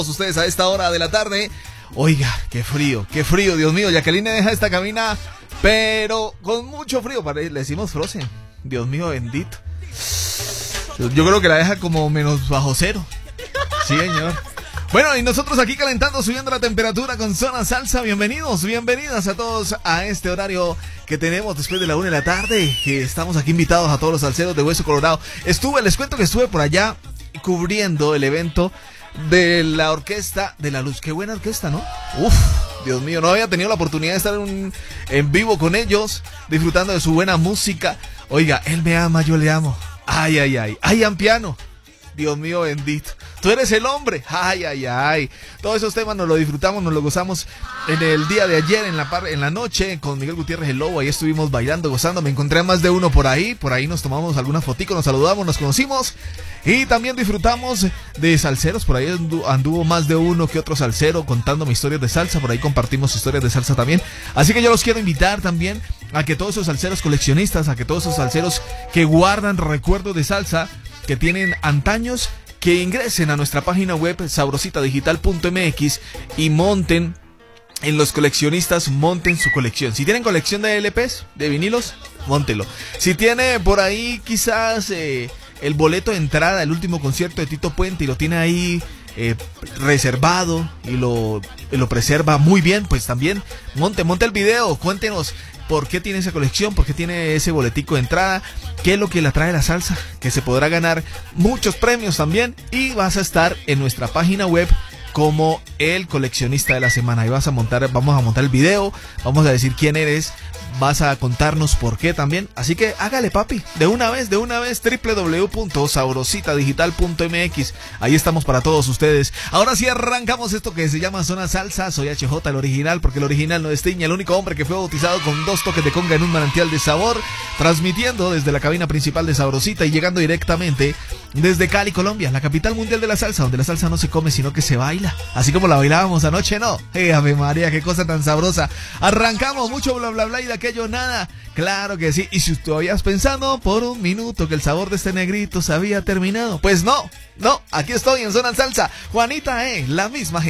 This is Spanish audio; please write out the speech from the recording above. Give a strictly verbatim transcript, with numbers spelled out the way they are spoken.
Ustedes a esta hora de la tarde. Oiga, qué frío, qué frío, Dios mío. Jacqueline deja esta cabina, pero con mucho frío. Le decimos Frozen. Dios mío bendito. Yo creo que la deja como menos bajo cero. Sí, señor. Bueno, y nosotros aquí calentando, subiendo la temperatura con Zona Salsa. Bienvenidos, bienvenidas a todos a este horario que tenemos después de la una de la tarde. Que estamos aquí invitados a todos los salseros de Hueso Colorado. Estuve, les cuento que estuve por allá cubriendo el evento de la Orquesta de la Luz. Qué buena orquesta, ¿no? Uf, Dios mío, no había tenido la oportunidad de estar en, en vivo con ellos, disfrutando de su buena música. Oiga, él me ama, yo le amo. Ay, ay, ay, ay, Ampiano. Dios mío bendito. Tú eres el hombre. Ay, ay, ay. Todos esos temas nos lo disfrutamos, nos lo gozamos en el día de ayer, en la par en la noche, con Miguel Gutiérrez el Lobo. Ahí estuvimos bailando, gozando. Me encontré a más de uno por ahí. Por ahí nos tomamos algunas fotitos, nos saludamos, nos conocimos. Y también disfrutamos de salseros. Por ahí anduvo, anduvo más de uno que otro salsero contándome historias de salsa. Por ahí compartimos historias de salsa también. Así que yo los quiero invitar también a que todos esos salseros coleccionistas, a que todos esos salseros que guardan recuerdos de salsa, que tienen antaños, que ingresen a nuestra página web sabrosita digital punto m x y monten, en los coleccionistas monten su colección. Si tienen colección de L Pes, de vinilos, móntelo. Si tiene por ahí quizás eh, el boleto de entrada al último concierto de Tito Puente y lo tiene ahí eh, reservado y lo, y lo preserva muy bien, pues también monte, monte el video, cuéntenos por qué tiene esa colección, por qué tiene ese boletico de entrada, qué es lo que le atrae la salsa, que se podrá ganar muchos premios también, y vas a estar en nuestra página web como el coleccionista de la semana. Ahí vas a montar, vamos a montar el video, vamos a decir quién eres, vas a contarnos por qué también. Así que hágale, papi, de una vez, de una vez, doble u doble u doble u punto sabrosita digital punto m x. Ahí estamos para todos ustedes. Ahora sí arrancamos esto que se llama Zona Salsa. Soy H J, el original, porque el original no destiña, el único hombre que fue bautizado con dos toques de conga en un manantial de sabor, transmitiendo desde la cabina principal de Sabrosita y llegando directamente desde Cali, Colombia, la capital mundial de la salsa, donde la salsa no se come, sino que se baila, así como la bailábamos anoche, ¿no? ¡Eh, Ave María, qué cosa tan sabrosa! Arrancamos, mucho bla bla bla y de aquello nada. Claro que sí. Y si tú habías pensado por un minuto que el sabor de este negrito se había terminado, pues no, no, aquí estoy en Zona Salsa. Juanita, eh, la misma gente.